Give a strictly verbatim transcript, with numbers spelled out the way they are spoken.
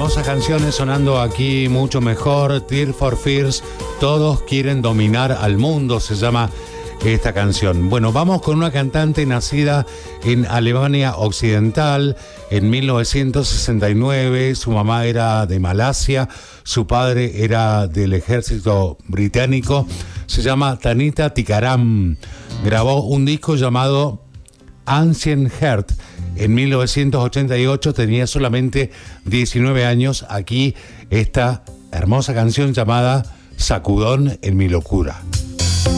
Hermosas canciones sonando aquí mucho mejor. Tears for Fears, todos quieren dominar al mundo, se llama esta canción. Bueno, vamos con una cantante nacida en Alemania Occidental en mil novecientos sesenta y nueve. Su mamá era de Malasia, su padre era del ejército británico. Se llama Tanita Tikaram. Grabó un disco llamado Ancient Heart en mil novecientos ochenta y ocho, tenía solamente diecinueve años. Aquí esta hermosa canción llamada Sacudón en mi locura.